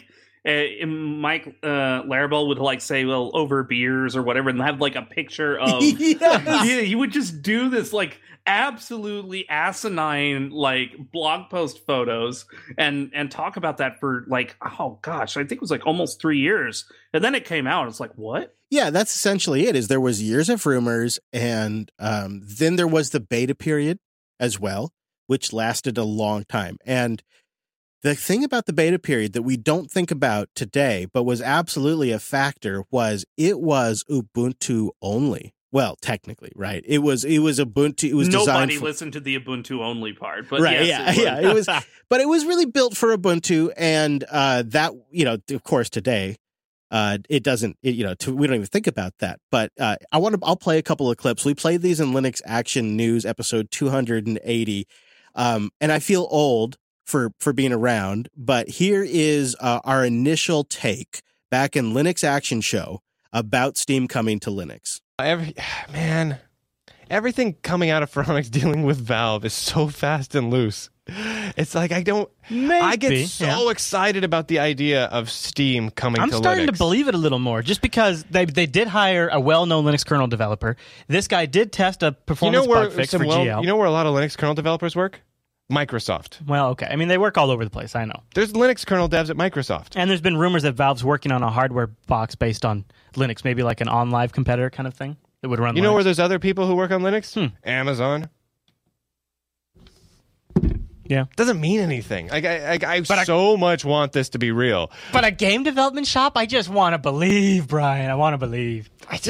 Mike Larrabell would like say, well, over beers or whatever, and have like a picture of Yes. he would just do this like absolutely asinine like blog post photos and talk about that for like, oh gosh, I think it was like almost 3 years. And then it came out. It's like, what? Yeah, that's essentially it. Is there was years of rumors, and then there was the beta period as well, which lasted a long time. And the thing about the beta period that we don't think about today, but was absolutely a factor, was it was Ubuntu only. Well, technically, right? It was Ubuntu. It was designed Nobody for, listened to the Ubuntu only part, but right? yes, It was, but it was really built for Ubuntu, and that, you know, of course, today. It doesn't, we don't even think about that. But I'll play a couple of clips. We played these in Linux Action News episode 280, and I feel old for being around. But here is our initial take back in Linux Action Show about Steam coming to Linux. Everything coming out of Phoronix dealing with Valve is so fast and loose. It's like I get so excited about the idea of Steam coming to Linux. I'm starting to believe it a little more, just because they did hire a well-known Linux kernel developer. This guy did test a performance bug fix for GL. You know where a lot of Linux kernel developers work? Microsoft. Well, okay. I mean, they work all over the place, I know. There's Linux kernel devs at Microsoft. And there's been rumors that Valve's working on a hardware box based on Linux, maybe like an OnLive competitor kind of thing that would run Linux. You know where there's other people who work on Linux? Amazon. Yeah. Doesn't mean anything. I so much want this to be real. But a game development shop? I just want to believe, Brian. I want to believe.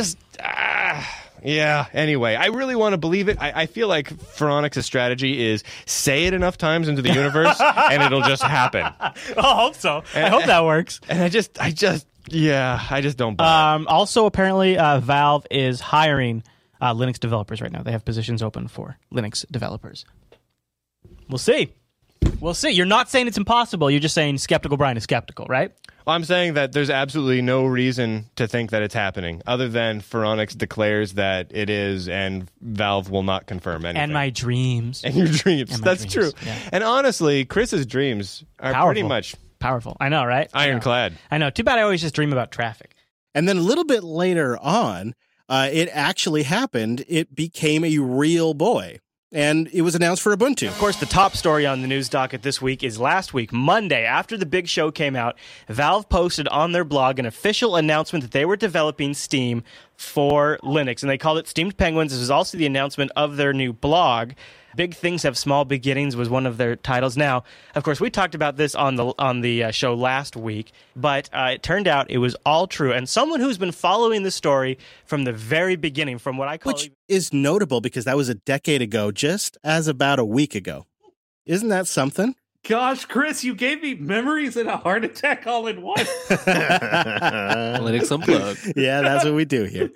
Yeah, anyway, I really want to believe it. I feel like Phoronix's strategy is say it enough times into the universe and it'll just happen. I hope so. I hope that works. And I just don't buy it. Also, apparently, Valve is hiring Linux developers right now. They have positions open for Linux developers. We'll see. We'll see. You're not saying it's impossible. You're just saying Skeptical Brian is skeptical, right? Well, I'm saying that there's absolutely no reason to think that it's happening, other than Phoronix declares that it is, and Valve will not confirm anything. And my dreams. And your dreams. That's true. Yeah. And honestly, Chris's dreams are pretty much powerful. I know, right? Ironclad. I know. Too bad I always just dream about traffic. And then a little bit later on, it actually happened. It became a real boy. And it was announced for Ubuntu. Of course, the top story on the news docket this week is last week, Monday, after the big show came out, Valve posted on their blog an official announcement that they were developing Steam for Linux, and they called it Steamed Penguins. This was also the announcement of their new blog. Big Things Have Small Beginnings was one of their titles. Now, of course, we talked about this on the show last week, but it turned out it was all true. And someone who's been following the story from the very beginning, from what I call... Which is notable because that was a decade ago, just as about a week ago. Isn't that something? Gosh, Chris, you gave me memories and a heart attack all in one. Linux Unplugged. Yeah, that's what we do here.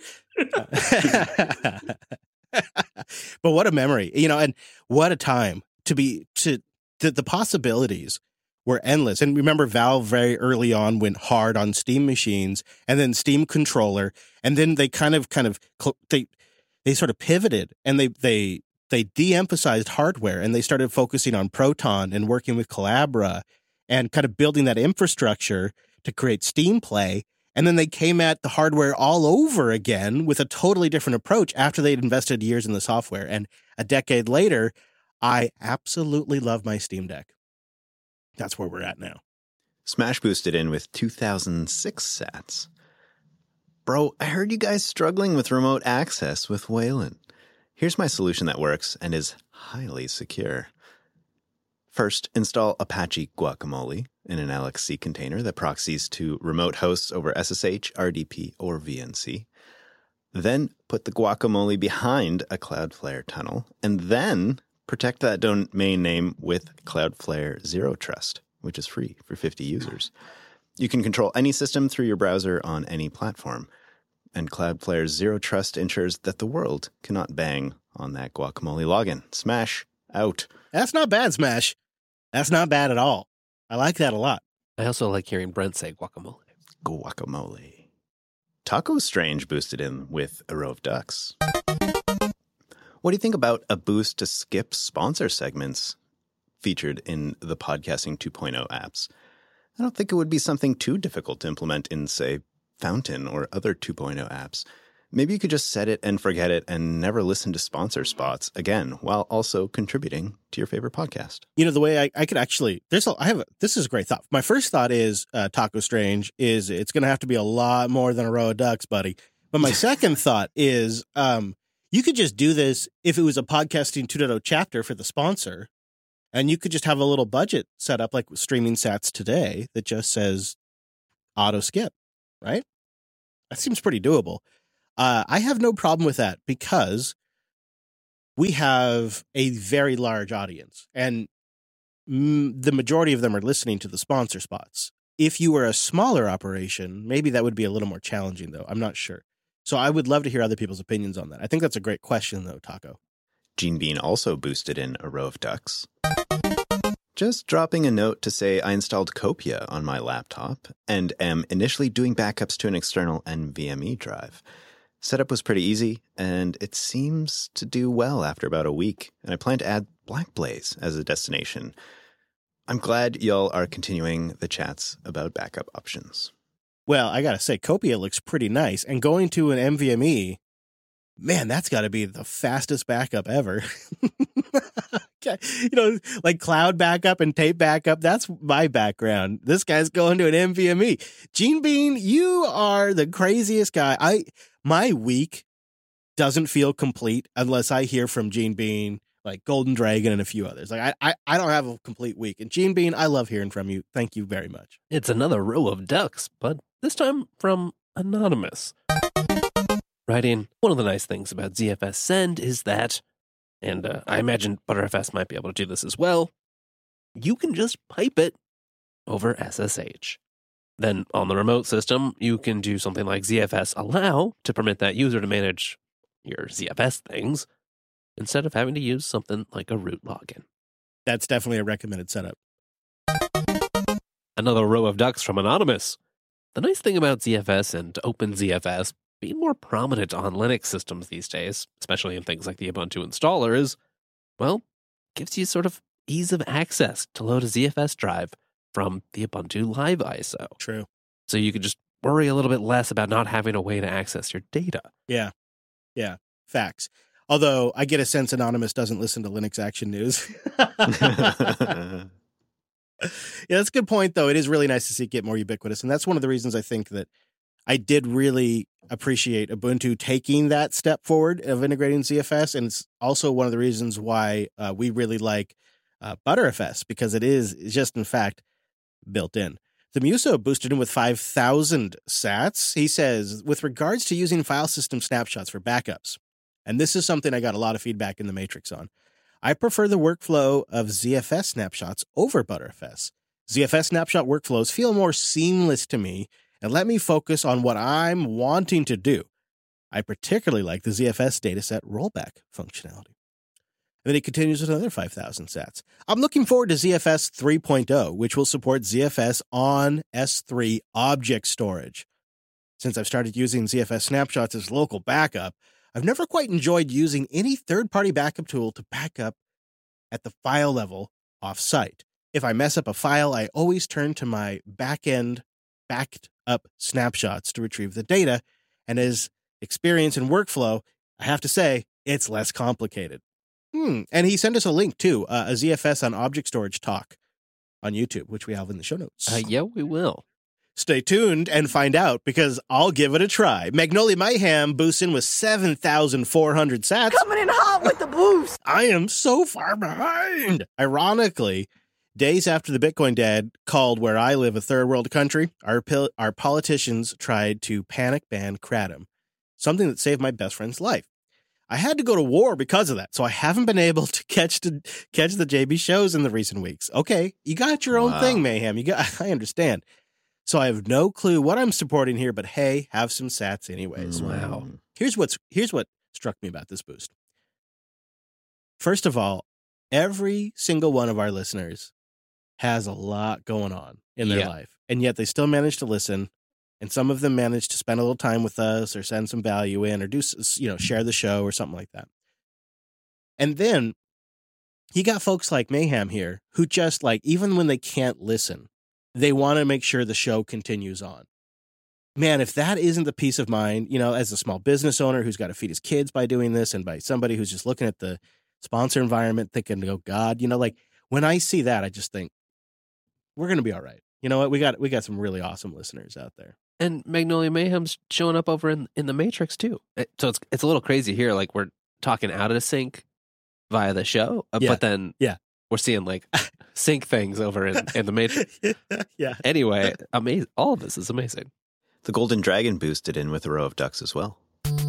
But what a memory, and what a time the possibilities were endless. And remember, Valve very early on went hard on Steam machines and then Steam controller. And then they they sort of pivoted and they de-emphasized hardware and they started focusing on Proton and working with Collabora and kind of building that infrastructure to create Steam Play. And then they came at the hardware all over again with a totally different approach after they'd invested years in the software. And a decade later, I absolutely love my Steam Deck. That's where we're at now. Smash boosted in with 2006 sats. Bro, I heard you guys struggling with remote access with Wayland. Here's my solution that works and is highly secure. First, install Apache Guacamole in an LXC container that proxies to remote hosts over SSH, RDP, or VNC. Then put the Guacamole behind a Cloudflare tunnel, and then protect that domain name with Cloudflare Zero Trust, which is free for 50 users. You can control any system through your browser on any platform, and Cloudflare Zero Trust ensures that the world cannot bang on that Guacamole login. Smash out. That's not bad, Smash. That's not bad at all. I like that a lot. I also like hearing Brent say guacamole. Guacamole. Taco Strange boosted in with a row of ducks. What do you think about a boost to skip sponsor segments featured in the Podcasting 2.0 apps? I don't think it would be something too difficult to implement in, say, Fountain or other 2.0 apps. Maybe you could just set it and forget it and never listen to sponsor spots again, while also contributing to your favorite podcast. You know, the way I could actually, this is a great thought. My first thought is, Taco Strange, is it's going to have to be a lot more than a row of ducks, buddy. But my second thought is, you could just do this if it was a Podcasting 2.0 chapter for the sponsor, and you could just have a little budget set up like Streaming Sats today that just says auto skip, right? That seems pretty doable. I have no problem with that because we have a very large audience, and the majority of them are listening to the sponsor spots. If you were a smaller operation, maybe that would be a little more challenging, though. I'm not sure. So I would love to hear other people's opinions on that. I think that's a great question, though, Taco. Gene Bean also boosted in a row of ducks. Just dropping a note to say I installed Copia on my laptop and am initially doing backups to an external NVMe drive. Setup was pretty easy, and it seems to do well after about a week, and I plan to add Blackblaze as a destination. I'm glad y'all are continuing the chats about backup options. Well, I got to say, Copia looks pretty nice, and going to an NVMe, man, that's got to be the fastest backup ever. You know, like cloud backup and tape backup, that's my background. This guy's going to an NVMe. Gene Bean, you are the craziest guy. My week doesn't feel complete unless I hear from Gene Bean, like Golden Dragon and a few others. Like I don't have a complete week. And Gene Bean, I love hearing from you. Thank you very much. It's another row of ducks, but this time from Anonymous. Writing, one of the nice things about ZFS Send is that, and I imagine ButterFS might be able to do this as well, you can just pipe it over SSH. Then on the remote system, you can do something like ZFS allow to permit that user to manage your ZFS things instead of having to use something like a root login. That's definitely a recommended setup. Another row of ducks from Anonymous. The nice thing about ZFS and OpenZFS being more prominent on Linux systems these days, especially in things like the Ubuntu installer, is, well, gives you sort of ease of access to load a ZFS drive from the Ubuntu Live ISO. True. So you can just worry a little bit less about not having a way to access your data. Yeah. Facts. Although I get a sense Anonymous doesn't listen to Linux Action News. Yeah, that's a good point, though. It is really nice to see it get more ubiquitous. And that's one of the reasons I think that I did really appreciate Ubuntu taking that step forward of integrating ZFS. And it's also one of the reasons why we really like ButterFS, because it is just, in fact, built in. The Muso boosted in with 5,000 sats. He says, with regards to using file system snapshots for backups, and this is something I got a lot of feedback in the Matrix on, I prefer the workflow of ZFS snapshots over ButterFS. ZFS snapshot workflows feel more seamless to me and let me focus on what I'm wanting to do. I particularly like the ZFS dataset rollback functionality. And then he continues with another 5,000 sats. I'm looking forward to ZFS 3.0, which will support ZFS on S3 object storage. Since I've started using ZFS snapshots as local backup, I've never quite enjoyed using any third-party backup tool to back up at the file level off-site. If I mess up a file, I always turn to my back-end backed up snapshots to retrieve the data, and as experience and workflow, I have to say, it's less complicated. And he sent us a link, too, a ZFS on object storage talk on YouTube, which we have in the show notes. Yeah, we will. Stay tuned and find out, because I'll give it a try. Magnolia Mayhem boosts in with 7,400 sats. Coming in hot with the boost. I am so far behind. Ironically, days after the Bitcoin dad called where I live a third world country, our politicians tried to panic ban Kratom, something that saved my best friend's life. I had to go to war because of that, so I haven't been able to catch the JB shows in the recent weeks. Okay, you got your own thing, Mayhem. I understand. So I have no clue what I'm supporting here, but hey, have some sats anyways. Wow. Here's what struck me about this boost. First of all, every single one of our listeners has a lot going on in their life, and yet they still manage to listen. And some of them manage to spend a little time with us or send some value in or do, share the show or something like that. And then you got folks like Mayhem here who just, like, even when they can't listen, they want to make sure the show continues on. Man, if that isn't the peace of mind, as a small business owner who's got to feed his kids by doing this, and by somebody who's just looking at the sponsor environment thinking, oh God, when I see that, I just think we're going to be all right. You know what? We got some really awesome listeners out there. And Magnolia Mayhem's showing up over in the Matrix too. So it's a little crazy here. Like we're talking out of sync via the show, but then we're seeing like sync things over in the Matrix. Yeah. Anyway, amazing. All of this is amazing. The Golden Dragon boosted in with a row of ducks as well.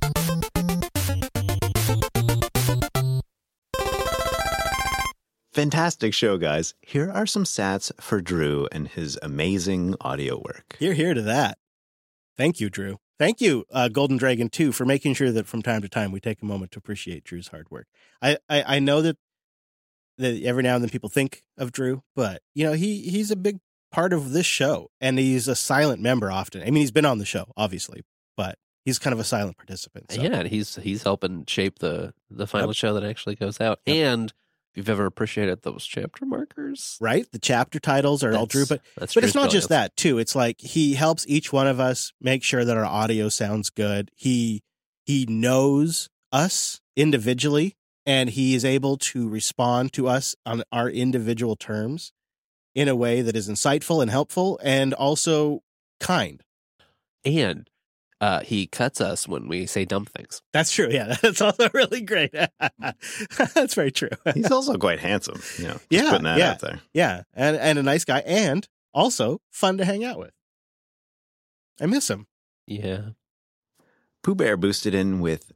Fantastic show, guys. Here are some stats for Drew and his amazing audio work. Hear to that. Thank you, Drew. Thank you, Golden Dragon 2, for making sure that from time to time we take a moment to appreciate Drew's hard work. I know that every now and then people think of Drew, but, he's a big part of this show, and he's a silent member often. I mean, he's been on the show, obviously, but he's kind of a silent participant. So. Yeah, and he's helping shape the final show that actually goes out. Yep. And if you've ever appreciated those chapter markers. Right? The chapter titles are all Drew, but it's not just that, too. It's like he helps each one of us make sure that our audio sounds good. He knows us individually, and he is able to respond to us on our individual terms in a way that is insightful and helpful and also kind. And he cuts us when we say dumb things. That's true. Yeah, that's also really great. That's very true. He's also quite handsome. Putting that out there. Yeah, and a nice guy, and also fun to hang out with. I miss him. Yeah. Pooh Bear boosted in with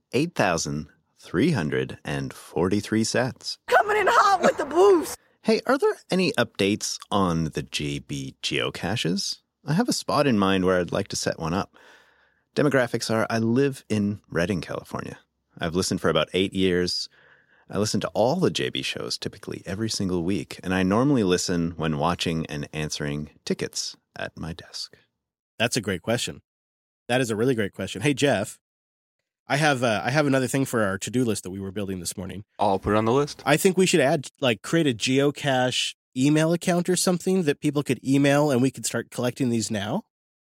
8,343 sats. Coming in hot with the boost. Hey, are there any updates on the JB geocaches? I have a spot in mind where I'd like to set one up. Demographics are, I live in Redding, California. I've listened for about 8 years. I listen to all the JB shows typically every single week, and I normally listen when watching and answering tickets at my desk. That's a great question. That is a really great question. Hey, Jeff, I have another thing for our to-do list that we were building this morning. I'll put it on the list. I think we should create a geocache email account or something that people could email, and we could start collecting these now.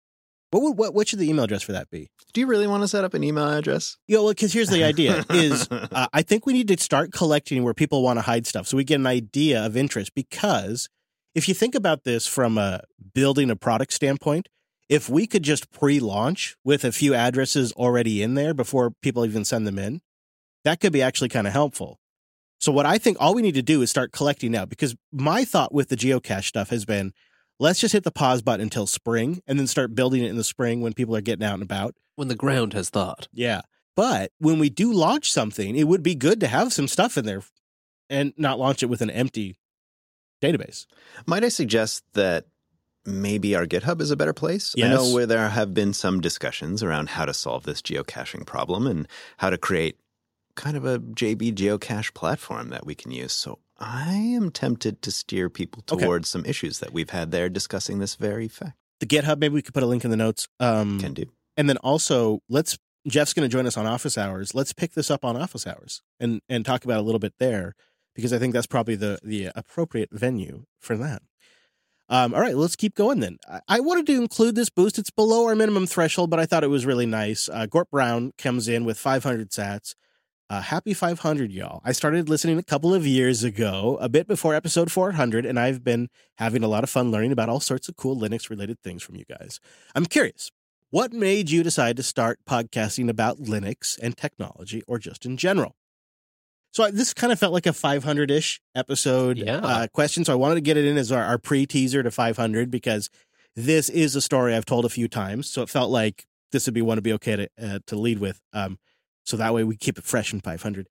What should the email address for that be? Do you really want to set up an email address? Because here's the idea is I think we need to start collecting where people want to hide stuff so we get an idea of interest. Because if you think about this from a building a product standpoint, if we could just pre-launch with a few addresses already in there before people even send them in, that could be actually kind of helpful. So what I think all we need to do is start collecting now, because my thought with the geocache stuff has been, let's just hit the pause button until spring and then start building it in the spring when people are getting out and about. When the ground has thawed. Yeah. But when we do launch something, it would be good to have some stuff in there and not launch it with an empty database. Might I suggest that maybe our GitHub is a better place? Yes. I know where there have been some discussions around how to solve this geocaching problem and how to create kind of a JB geocache platform that we can use. So I am tempted to steer people towards some issues that we've had there discussing this very fact. The GitHub, maybe we could put a link in the notes. Can do. And then also, Jeff's going to join us on Office Hours. Let's pick this up on Office Hours and talk about it a little bit there, because I think that's probably the appropriate venue for that. All right, let's keep going then. I wanted to include this boost. It's below our minimum threshold, but I thought it was really nice. Gort Brown comes in with 500 sats. Happy 500, y'all. I started listening a couple of years ago, a bit before episode 400, and I've been having a lot of fun learning about all sorts of cool Linux-related things from you guys. I'm curious, what made you decide to start podcasting about Linux and technology, or just in general? So this kind of felt like a 500-ish episode question, so I wanted to get it in as our pre-teaser to 500, because this is a story I've told a few times, so it felt like this would be one to be okay to lead with. So that way we keep it fresh in 500.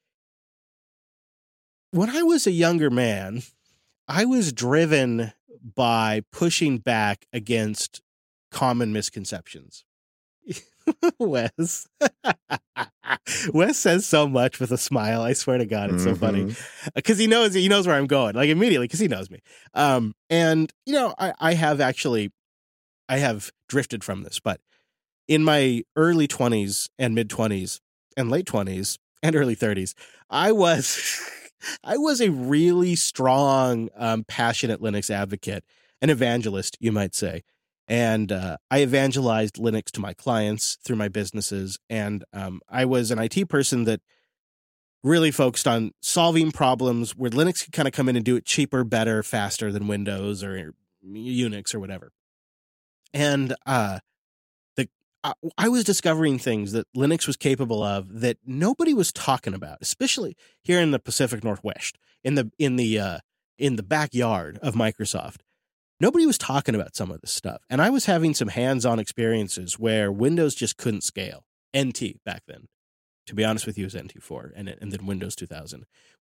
When I was a younger man, I was driven by pushing back against common misconceptions. Wes. Wes says so much with a smile. I swear to God, it's so funny. Because he knows where I'm going, like immediately, because he knows me. And, I have drifted from this, but in my early 20s and mid 20s and late 20s and early 30s, I was a really strong, passionate Linux advocate. an evangelist, you might say. And I evangelized Linux to my clients through my businesses. And I was an IT person that really focused on solving problems where Linux could kind of come in and do it cheaper, better, faster than Windows or Unix or whatever. And I was discovering things that Linux was capable of that nobody was talking about, especially here in the Pacific Northwest, in the backyard of Microsoft. Nobody was talking about some of this stuff. And I was having some hands-on experiences where Windows just couldn't scale. NT back then. To be honest with you, it was NT4 and then Windows 2000.